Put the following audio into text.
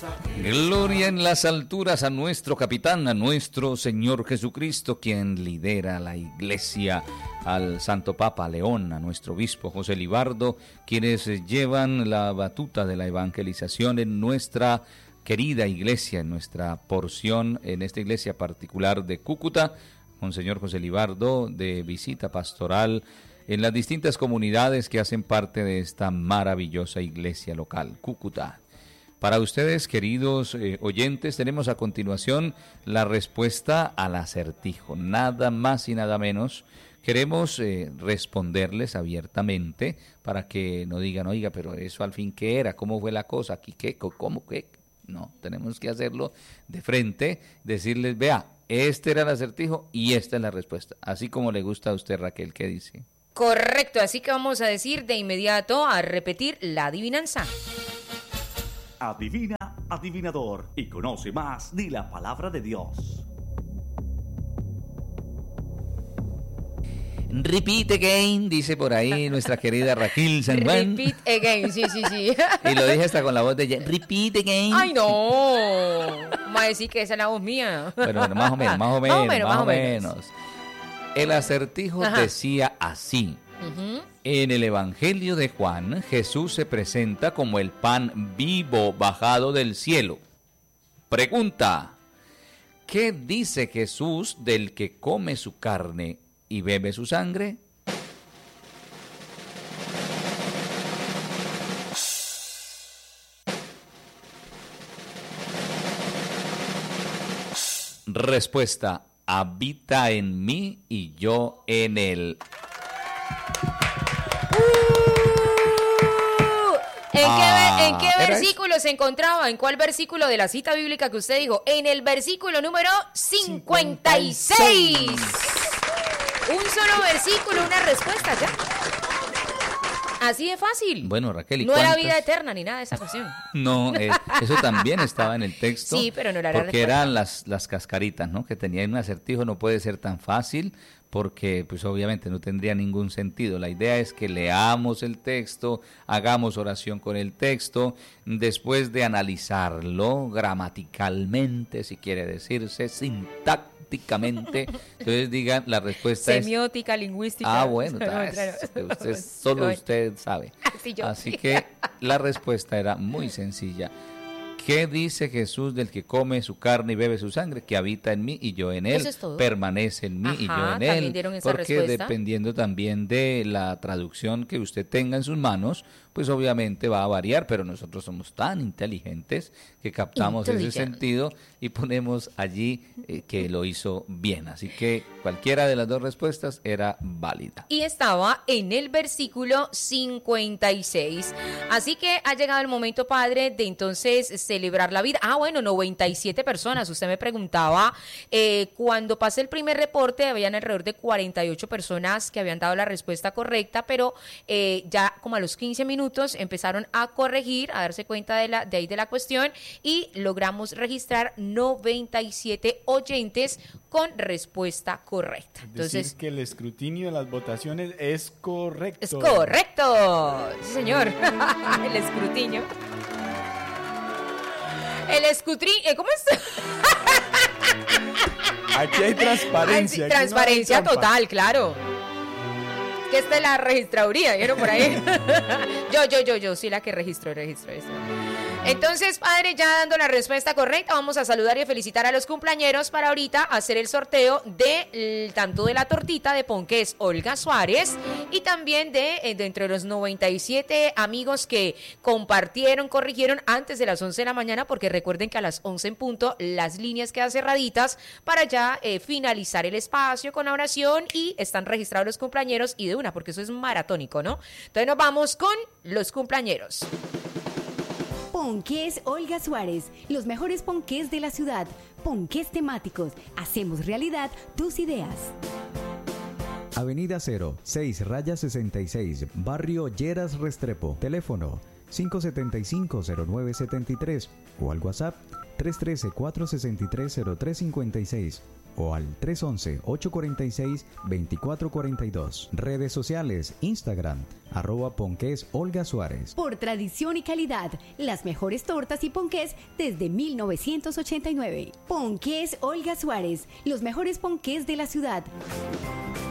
Gloria en las alturas a nuestro capitán, a nuestro Señor Jesucristo, quien lidera la iglesia, al Santo Papa León, a nuestro obispo José Libardo, quienes llevan la batuta de la evangelización en nuestra querida iglesia, en nuestra porción, en esta iglesia particular de Cúcuta. Monseñor José Libardo, de visita pastoral en las distintas comunidades que hacen parte de esta maravillosa iglesia local, Cúcuta. Para ustedes, queridos oyentes, tenemos a continuación la respuesta al acertijo. Nada más y nada menos. Queremos responderles abiertamente para que no digan, oiga, pero eso al fin, ¿qué era? ¿Cómo fue la cosa? ¿Aquí qué? ¿Cómo qué? No, tenemos que hacerlo de frente, decirles, vea, este era el acertijo y esta es la respuesta. Así como le gusta a usted, Raquel, ¿qué dice? Correcto, así que vamos a decir de inmediato a repetir la adivinanza. Adivina, adivinador, y conoce más de la palabra de Dios. Repeat again, dice por ahí nuestra querida Raquel San Juan. Repeat again, sí. Y lo dije hasta con la voz de ella. Repeat again. ¡Ay, no! Vamos a decir que esa es la voz mía. Bueno, más o menos. El acertijo decía así. En el Evangelio de Juan, Jesús se presenta como el pan vivo bajado del cielo. Pregunta: ¿qué dice Jesús del que come su carne y bebe su sangre? Respuesta: habita en mí y yo en él. ¿En qué versículo se encontraba? ¿En cuál versículo de la cita bíblica que usted dijo? En el versículo número 56. Un solo versículo, una respuesta, ya. Así de fácil. Bueno, Raquel, ¿y no cuántas? era vida eterna ni nada de esa cuestión. No, eso también estaba en el texto. Sí, pero no era la porque respuesta. Eran las cascaritas, ¿no? Que tenían un acertijo, no puede ser tan fácil, porque pues obviamente no tendría ningún sentido. La idea es que leamos el texto, hagamos oración con el texto, después de analizarlo gramaticalmente, si quiere decirse, sintácticamente, entonces digan, la respuesta Semiótica, lingüística. Ah, bueno, solo usted sabe. Así que la respuesta era muy sencilla. ¿Qué dice Jesús del que come su carne y bebe su sangre? Que habita en mí y yo en él, permanece en mí y yo en él. Dieron esa porque respuesta. Dependiendo también de la traducción que usted tenga en sus manos, pues obviamente va a variar, pero nosotros somos tan inteligentes que captamos ese sentido y ponemos allí que lo hizo bien. Así que cualquiera de las dos respuestas era válida. Y estaba en el versículo 56. Así que ha llegado el momento, padre, de entonces celebrar la vida. Ah, bueno, 97 personas. Usted me preguntaba, cuando pasé el primer reporte, habían alrededor de 48 personas que habían dado la respuesta correcta, pero ya como a los 15 minutos empezaron a corregir, a darse cuenta de ahí de la cuestión, y logramos registrar 97 oyentes con respuesta correcta. Entonces, decir que el escrutinio de las votaciones es correcto. Es correcto, sí, señor. El escrutinio. El escrutinio, ¿cómo es? Aquí hay transparencia. Transparencia no hay total, claro. Que esta es la registraduría, ¿vieron por ahí? Yo, sí, la que registró. Entonces, padre, ya dando la respuesta correcta, vamos a saludar y felicitar a los cumpleañeros para ahorita hacer el sorteo de tanto de la tortita de ponqués Olga Suárez y también de entre los 97 amigos que compartieron, corrigieron antes de las 11 de la mañana, porque recuerden que a las 11 en punto las líneas quedan cerraditas para ya finalizar el espacio con la oración, y están registrados los cumpleañeros y de una, porque eso es maratónico, ¿no? Entonces nos vamos con los cumpleañeros. Ponqués Olga Suárez, los mejores ponqués de la ciudad. Ponqués temáticos. Hacemos realidad tus ideas. Avenida 0, 6-66, Barrio Lleras Restrepo. Teléfono 575-0973 o al WhatsApp 313-463-0356. o al 311-846-2442. Redes sociales, Instagram, @Ponqués Olga Suárez. Por tradición y calidad, las mejores tortas y ponqués desde 1989. Ponqués Olga Suárez, los mejores ponqués de la ciudad.